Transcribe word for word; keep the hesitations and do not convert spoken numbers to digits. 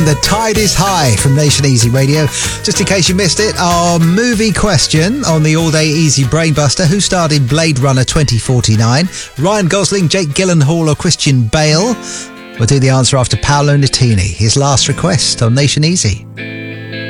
and The Tide is High from Nation Easy Radio. Just in case you missed it, our movie question on the All Day Easy Brainbuster: who starred in Blade Runner twenty forty-nine? Ryan Gosling, Jake Gyllenhaal or Christian Bale? We'll do the answer after Paolo Nutini, his last request on Nation Easy.